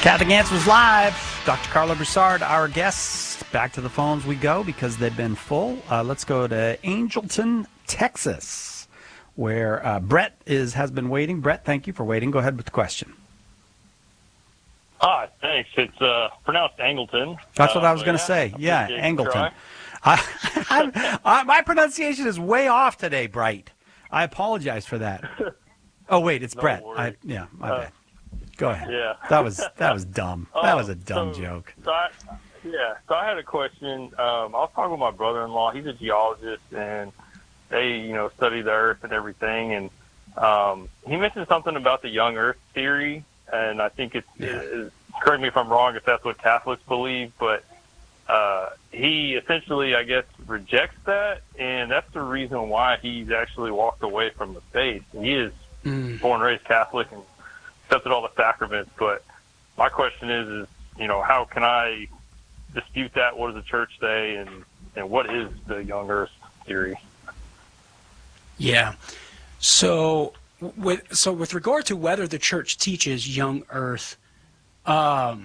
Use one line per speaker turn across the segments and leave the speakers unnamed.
Catholic Answers Live. Dr. Carla Broussard, our guest. Back to the phones we go because they've been full. Let's go to Angelton, Texas, where Brett has been waiting. Brett, thank you for waiting. Go ahead with the question.
Hi, thanks. It's pronounced Angleton.
That's what I was going to say. Yeah, Angleton. My pronunciation is way off today, Bright. I apologize for that. Oh, wait, it's
No
Brett.
worries.
My bad. Go ahead.
Yeah.
That was dumb. That was a dumb joke.
So I had a question. I was talking with my brother-in-law. He's a geologist, and they, study the Earth and everything. And he mentioned something about the young Earth theory, and I think it's correct me if I'm wrong if that's what Catholics believe, but he essentially, I guess, rejects that, and that's the reason why he's actually walked away from the faith. He is born and raised Catholic and accepted all the sacraments, but my question is how can I dispute that? What does the church say, and what is the young Earth theory?
Yeah. So with regard to whether the church teaches young Earth, the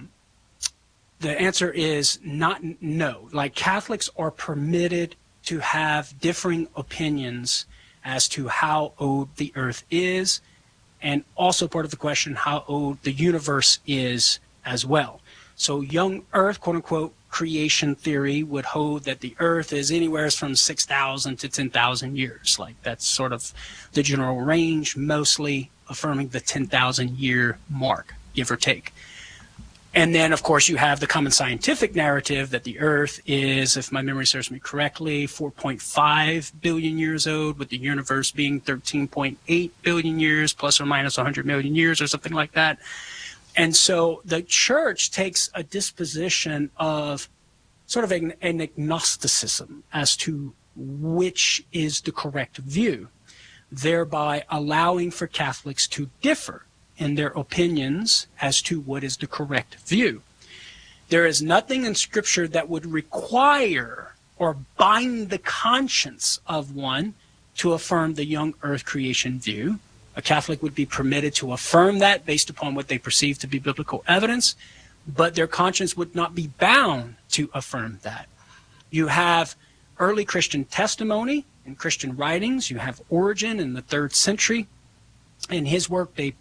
answer is no. Like, Catholics are permitted to have differing opinions as to how old the Earth is, and also part of the question, how old the universe is as well. So young Earth, quote-unquote, creation theory would hold that the Earth is anywhere from 6,000 to 10,000 years. Like, that's sort of the general range, mostly affirming the 10,000-year mark, give or take. And then, of course, you have the common scientific narrative that the Earth is, if my memory serves me correctly, 4.5 billion years old, with the universe being 13.8 billion years, plus or minus 100 million years or something like that. And so the church takes a disposition of sort of an agnosticism as to which is the correct view, thereby allowing for Catholics to differ in their opinions as to what is the correct view. There is nothing in Scripture that would require or bind the conscience of one to affirm the young Earth creation view. A Catholic would be permitted to affirm that based upon what they perceive to be biblical evidence, but their conscience would not be bound to affirm that. You have early Christian testimony in Christian writings. You have Origen in the 3rd century. In his work, De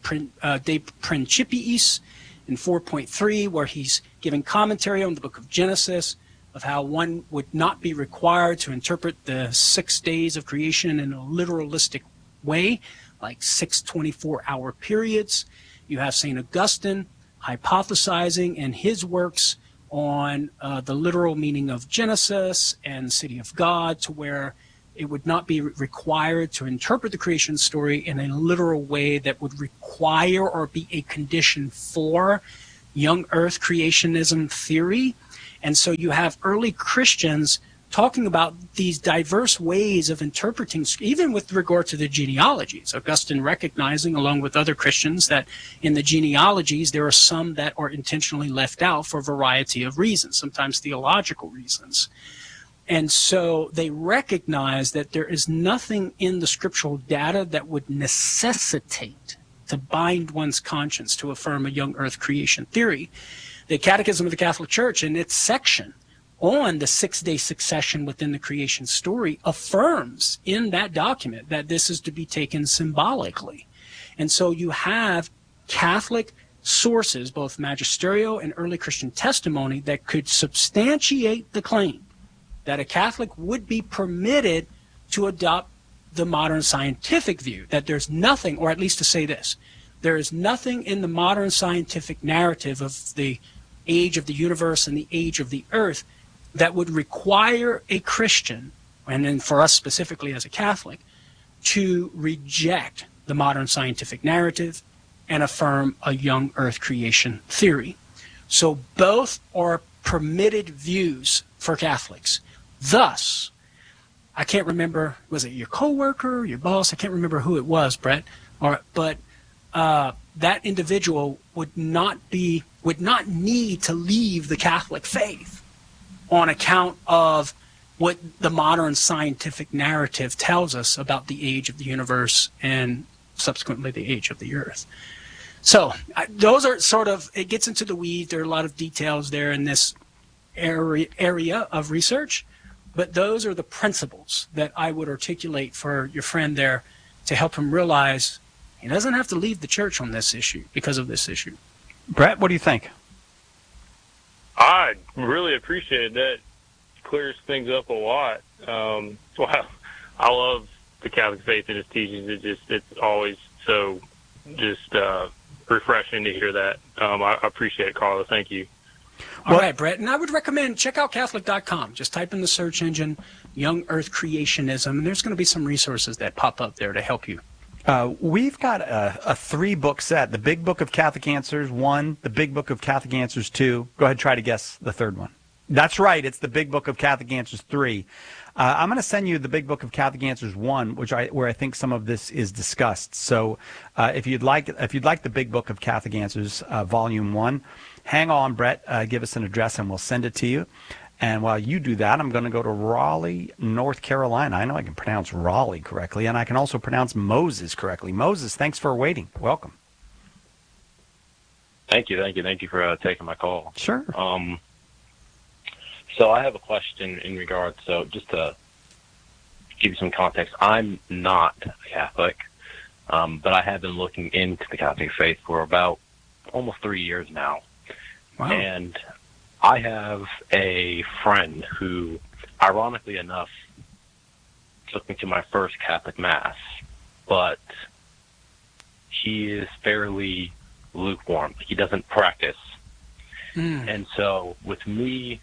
Principiis, in 4.3, where he's giving commentary on the book of Genesis, of how one would not be required to interpret the 6 days of creation in a literalistic way, like 6 24-hour periods. You have St. Augustine hypothesizing in his works on the literal meaning of Genesis and City of God, to where it would not be required to interpret the creation story in a literal way that would require or be a condition for young Earth creationism theory. And so you have early Christians talking about these diverse ways of interpreting, even with regard to the genealogies. Augustine recognizing, along with other Christians, that in the genealogies there are some that are intentionally left out for a variety of reasons, sometimes theological reasons. And so they recognize that there is nothing in the scriptural data that would necessitate to bind one's conscience to affirm a young Earth creation theory. The Catechism of the Catholic Church, in its section on the 6-day succession within the creation story, affirms in that document that this is to be taken symbolically. And so you have Catholic sources, both magisterial and early Christian testimony, that could substantiate the claim that a Catholic would be permitted to adopt the modern scientific view, that there's nothing, or at least to say this, there is nothing in the modern scientific narrative of the age of the universe and the age of the Earth that would require a Christian, and then for us specifically as a Catholic, to reject the modern scientific narrative and affirm a young Earth creation theory. So both are permitted views for Catholics. Thus, I can't remember, was it your coworker, your boss? I can't remember who it was, Brett. But that individual would not need to leave the Catholic faith on account of what the modern scientific narrative tells us about the age of the universe and subsequently the age of the Earth. So those are sort of, it gets into the weeds. There are a lot of details there in this area of research, but those are the principles that I would articulate for your friend there to help him realize he doesn't have to leave the church on this issue because of this issue.
Brett, what do you think?
I really appreciate that. Clears things up a lot. Wow, I love the Catholic faith and its teachings. It's always so just refreshing to hear that. I appreciate it, Carla. Thank you.
All right, Brett. And I would recommend check out Catholic.com. Just type in the search engine, Young Earth Creationism, and there's going to be some resources that pop up there to help you.
We've got a 3-book set. The Big Book of Catholic Answers 1, the Big Book of Catholic Answers 2. Go ahead, try to guess the third one. That's right. It's the Big Book of Catholic Answers 3. I'm going to send you the Big Book of Catholic Answers 1, where I think some of this is discussed. So if you'd like the Big Book of Catholic Answers, Volume 1, hang on, Brett. Give us an address and we'll send it to you. And while you do that, I'm going to go to Raleigh, North Carolina. I know I can pronounce Raleigh correctly, and I can also pronounce Moses correctly. Moses, thanks for waiting. Welcome.
Thank you for taking my call.
Sure.
So I have a question in regards, so just to give you some context, I'm not a Catholic, but I have been looking into the Catholic faith for about almost 3 years now.
Wow.
And I have a friend who, ironically enough, took me to my first Catholic Mass, but he is fairly lukewarm. He doesn't practice. And so with me,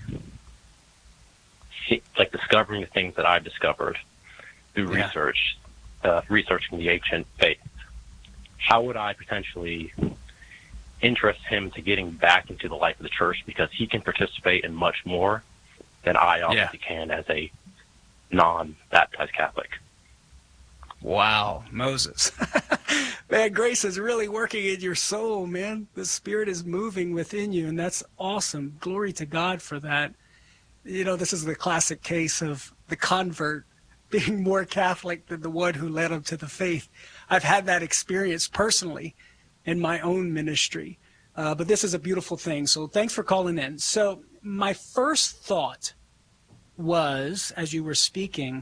like discovering the things that I've discovered through research, researching the ancient faith, how would I potentially interest him to getting back into the life of the church, because he can participate in much more than I obviously can as a non-baptized Catholic.
Wow, Moses. Man, grace is really working in your soul, man. The Spirit is moving within you, and that's awesome. Glory to God for that. You know, this is the classic case of the convert being more Catholic than the one who led him to the faith. I've had that experience personally in my own ministry, but this is a beautiful thing. So thanks for calling in. So my first thought was, as you were speaking,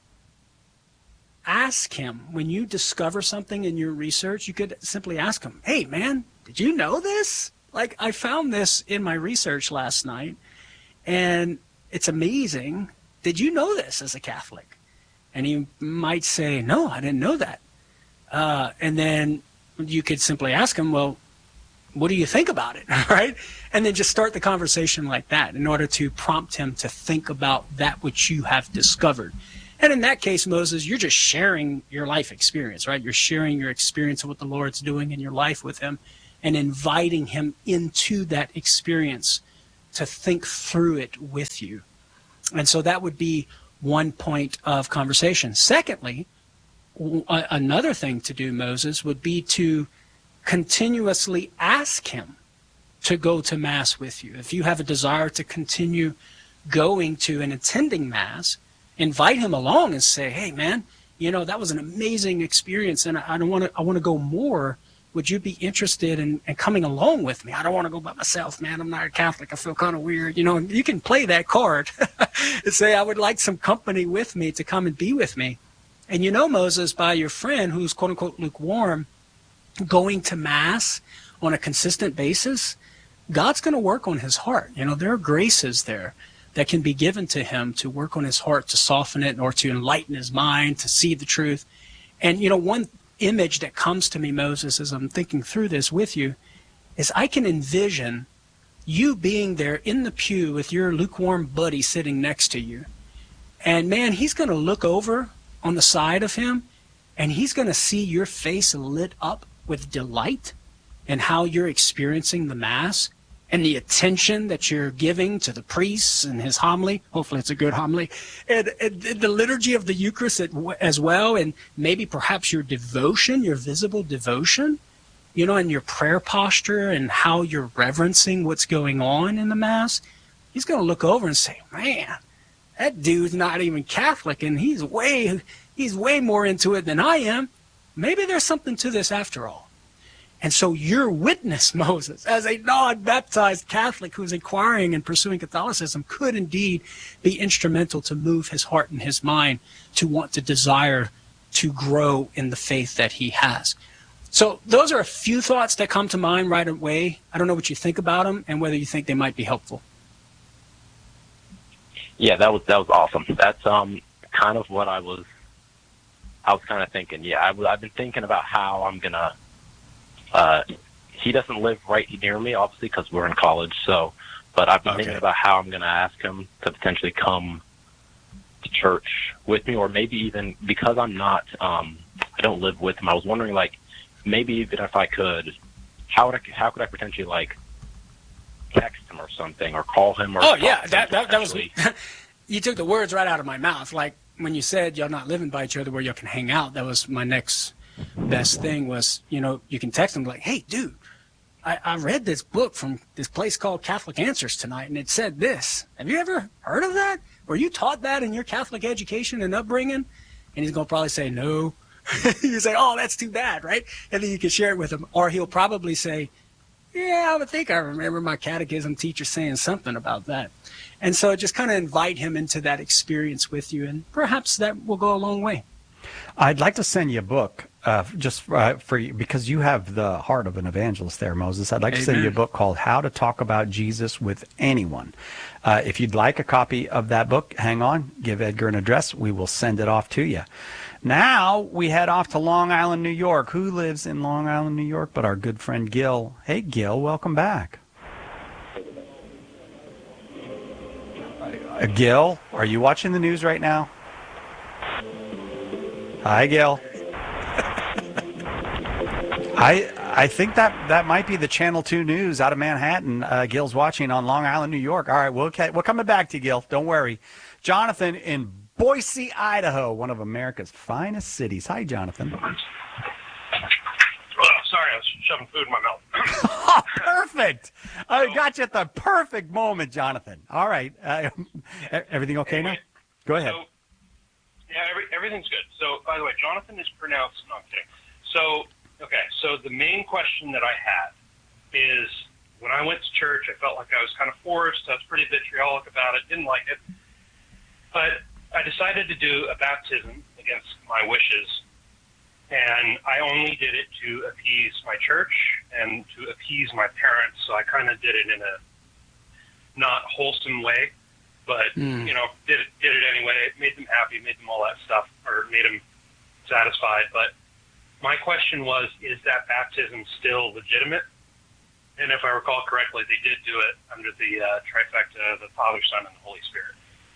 ask him, when you discover something in your research, you could simply ask him, hey man, did you know this? Like, I found this in my research last night, and it's amazing. Did you know this as a Catholic? And he might say, no, I didn't know that. And then you could simply ask him, well, what do you think about it, right? And then just start the conversation like that in order to prompt him to think about that which you have discovered. And in that case, Moses, you're just sharing your life experience, right? You're sharing your experience of what the Lord's doing in your life with him and inviting him into that experience to think through it with you. And so that would be one point of conversation. Secondly, another thing to do, Moses, would be to continuously ask him to go to Mass with you. If you have a desire to continue going to and attending Mass, invite him along and say, hey man, you know, that was an amazing experience and I want to go more. Would you be interested in coming along with me? I don't want to go by myself, man. I'm not a Catholic. I feel kind of weird. You know, you can play that card and say, I would like some company with me to come and be with me. And you know, Moses, by your friend who's quote unquote lukewarm, going to Mass on a consistent basis, God's going to work on his heart. You know, there are graces there that can be given to him to work on his heart, to soften it, or to enlighten his mind, to see the truth. And, you know, one image that comes to me, Moses, as I'm thinking through this with you, is I can envision you being there in the pew with your lukewarm buddy sitting next to you. And, man, he's going to look over on the side of him, and he's going to see your face lit up with delight in how you're experiencing the Mass and the attention that you're giving to the priests and his homily. Hopefully it's a good homily. And the liturgy of the Eucharist as well, and maybe perhaps your devotion, your visible devotion, you know, and your prayer posture and how you're reverencing what's going on in the Mass. He's going to look over and say, man, that dude's not even Catholic, and he's way more into it than I am. Maybe there's something to this after all. And so your witness, Moses, as a non-baptized Catholic who's inquiring and pursuing Catholicism, could indeed be instrumental to move his heart and his mind to want to desire to grow in the faith that he has. So those are a few thoughts that come to mind right away. I don't know what you think about them and whether you think they might be helpful.
Yeah, that was awesome. That's kind of what I was kind of thinking. Yeah, I've been thinking about how I'm gonna. He doesn't live right near me, obviously, because we're in college. So, but I've been thinking about how I'm gonna ask him to potentially come to church with me, or maybe even because I'm not. I don't live with him. I was wondering, like, maybe even if I could, how could I potentially, like, text him or something, or call him, or
that was you took the words right out of my mouth. Like when you said y'all not living by each other where y'all can hang out, that was my next best thing was, you can text him like, hey dude, I read this book from this place called Catholic Answers tonight and it said this. Have you ever heard of that? Were you taught that in your Catholic education and upbringing? And he's gonna probably say no. You say, oh, that's too bad, right? And then you can share it with him. Or he'll probably say, yeah, I would think I remember my catechism teacher saying something about that. And so just kind of invite him into that experience with you, and perhaps that will go a long way.
I'd like to send you a book for you, because you have the heart of an evangelist there, Moses. I'd like to send you a book called How to Talk About Jesus with Anyone. If you'd like a copy of that book, hang on, give Edgar an address. We will send it off to you. Now we head off to Long Island, New York. Who lives in Long Island, New York but our good friend Gil? Hey, Gil, welcome back. Gil, are you watching the news right now? Hi, Gil. I think that might be the Channel 2 News out of Manhattan. Gil's watching on Long Island, New York. All right, we're coming back to you, Gil. Don't worry. Jonathan in Boise, Idaho, one of America's finest cities. Hi, Jonathan.
Oh, sorry, I was shoving food in my mouth.
Oh, perfect. I got you at the perfect moment, Jonathan. All right. Everything okay now? Go ahead.
Everything's good. So, by the way, Jonathan is pronounced, no, I'm kidding. So the main question that I had is, when I went to church, I felt like I was kind of forced. I was pretty vitriolic about it, didn't like it. But I decided to do a baptism against my wishes, and I only did it to appease my church and to appease my parents, so I kind of did it in a not wholesome way, but, did it anyway. It made them happy, made them all that stuff, or made them satisfied. But my question was, is that baptism still legitimate? And if I recall correctly, they did do it under the trifecta, the Father, Son, and the Holy Spirit.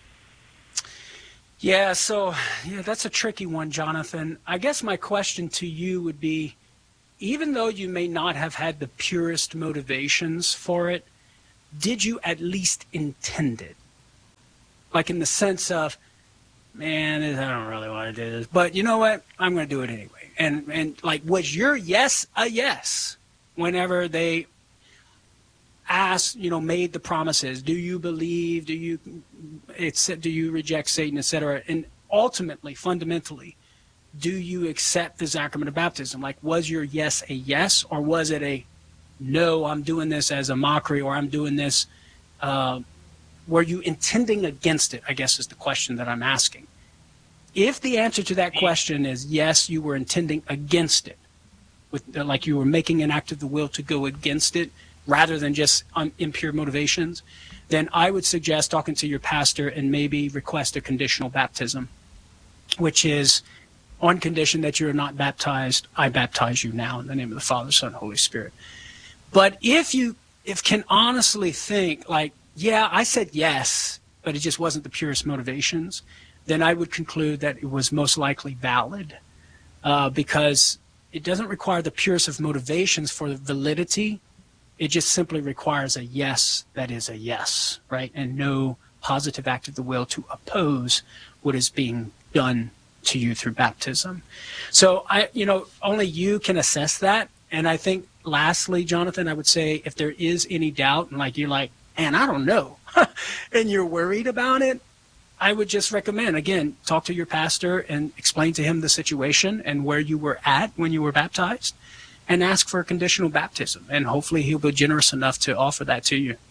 Yeah, that's a tricky one, Jonathan. I guess my question to you would be, even though you may not have had the purest motivations for it, did you at least intend it? Like in the sense of, man, I don't really want to do this, but you know what? I'm going to do it anyway. And like, was your yes a yes whenever they asked, made the promises? Do you believe? Do you reject Satan, etc.? And ultimately, fundamentally, do you accept the sacrament of baptism? Like, was your yes a yes, or was it a no, I'm doing this as a mockery, or I'm doing this, were you intending against it, I guess is the question that I'm asking. If the answer to that question is yes, you were intending against it, like you were making an act of the will to go against it, rather than just impure motivations, then I would suggest talking to your pastor and maybe request a conditional baptism, which is on condition that you're not baptized, I baptize you now in the name of the Father, Son, Holy Spirit. But if can honestly think like, yeah, I said yes, but it just wasn't the purest motivations, then I would conclude that it was most likely valid, because it doesn't require the purest of motivations for the validity. It just simply requires a yes that is a yes, right? And no positive act of the will to oppose what is being done to you through baptism. So only you can assess that. And I think lastly, Jonathan, I would say if there is any doubt, and you're like, man, I don't know, and you're worried about it, I would just recommend, again, talk to your pastor and explain to him the situation and where you were at when you were baptized, and ask for a conditional baptism. And hopefully he'll be generous enough to offer that to you.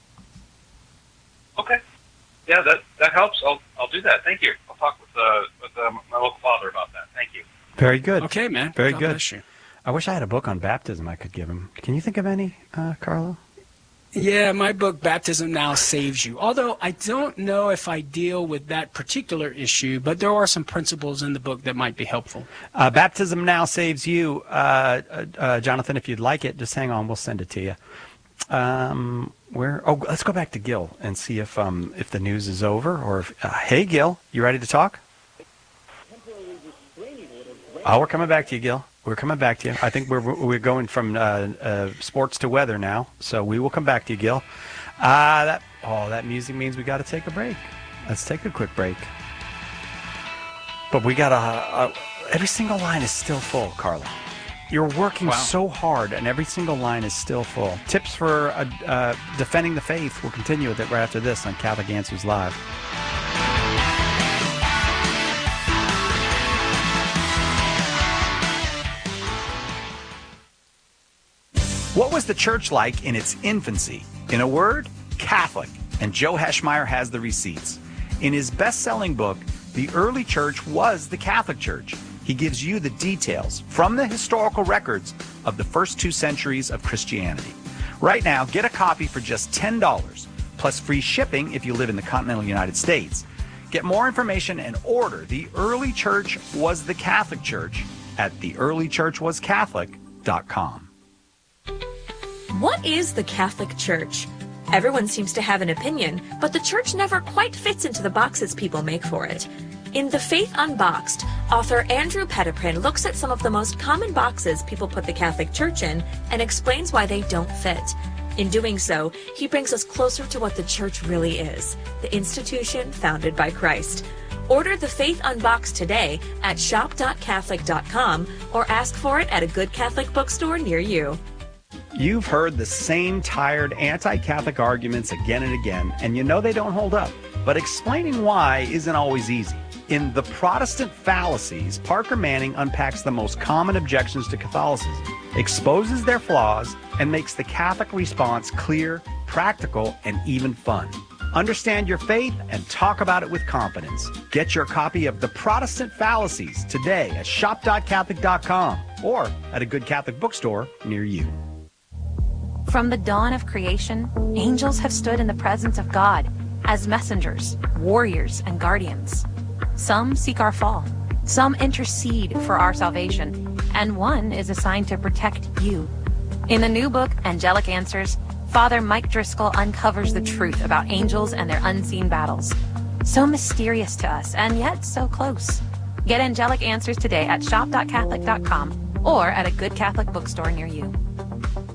Okay. Yeah, that helps. I'll do that. Thank you. I'll talk with my local father about that. Thank you.
Very good.
Okay, man.
Very
God
good.
bless you.
I wish I had a book on baptism I could give him. Can you think of any, Carlo?
Yeah, my book, Baptism Now Saves You. Although I don't know if I deal with that particular issue, but there are some principles in the book that might be helpful.
Baptism Now Saves You. Jonathan, if you'd like it, just hang on. We'll send it to you. Let's go back to Gil and see if the news is over. Or hey, Gil, you ready to talk? Oh, we're coming back to you, Gil. We're coming back to you. I think we're going from sports to weather now, so we will come back to you, Gil. That music means we got to take a break. Let's take a quick break. But we got every single line is still full, Carla. You're working so hard, and every single line is still full. Tips for defending the faith. We'll continue with it right after this on Catholic Answers Live. What was the church like in its infancy? In a word, Catholic. And Joe Heschmeyer has the receipts. In his best-selling book, The Early Church Was the Catholic Church, he gives you the details from the historical records of the first 2 centuries of Christianity. Right now, get a copy for just $10, plus free shipping if you live in the continental United States. Get more information and order The Early Church Was the Catholic Church at theearlychurchwascatholic.com.
What is the Catholic Church? Everyone seems to have an opinion, but the church never quite fits into the boxes people make for it. In The Faith Unboxed, author Andrew Petiprin looks at some of the most common boxes people put the Catholic Church in and explains why they don't fit. In doing so, he brings us closer to what the church really is, the institution founded by Christ. Order The Faith Unboxed today at shop.catholic.com or ask for it at a good Catholic bookstore near you.
You've heard the same tired anti-Catholic arguments again and again, and you know they don't hold up. But explaining why isn't always easy. In The Protestant Fallacies, Parker Manning unpacks the most common objections to Catholicism, exposes their flaws, and makes the Catholic response clear, practical, and even fun. Understand your faith and talk about it with confidence. Get your copy of The Protestant Fallacies today at shop.catholic.com or at a good Catholic bookstore near you.
From the dawn of creation, angels have stood in the presence of God as messengers, warriors, and guardians. Some seek our fall, some intercede for our salvation, and one is assigned to protect you. In the new book, Angelic Answers, Father Mike Driscoll uncovers the truth about angels and their unseen battles. So mysterious to us, and yet so close. Get Angelic Answers today at shop.catholic.com or at a good Catholic bookstore near you.